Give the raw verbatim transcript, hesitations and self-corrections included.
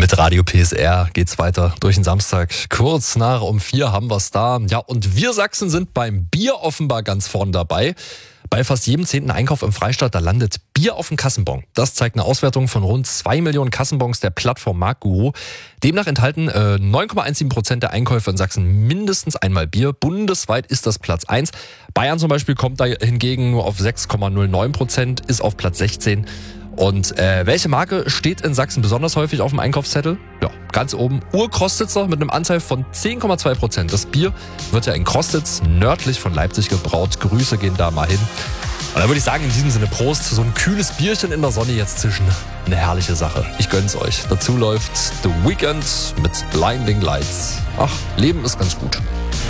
Mit Radio P S R geht's weiter durch den Samstag. Kurz nach um vier haben wir's da. Ja, und wir Sachsen sind beim Bier offenbar ganz vorn dabei. Bei fast jedem zehnten Einkauf im Freistaat, da landet Bier auf dem Kassenbon. Das zeigt eine Auswertung von rund zwei Millionen Kassenbons der Plattform Marktguru. Demnach enthalten äh, neun Komma siebzehn Prozent der Einkäufe in Sachsen mindestens einmal Bier. Bundesweit ist das Platz eins. Bayern zum Beispiel kommt da hingegen nur auf sechs Komma null neun Prozent, ist auf Platz sechzehn. Und äh, welche Marke steht in Sachsen besonders häufig auf dem Einkaufszettel? Ja, ganz oben Urkrostitzer mit einem Anteil von zehn Komma zwei Prozent. Das Bier wird ja in Krostitz nördlich von Leipzig gebraut. Grüße gehen da mal hin. Und dann würde ich sagen, in diesem Sinne Prost. So ein kühles Bierchen in der Sonne jetzt zwischen. Eine herrliche Sache. Ich gönn's euch. Dazu läuft The Weeknd mit Blinding Lights. Ach, Leben ist ganz gut.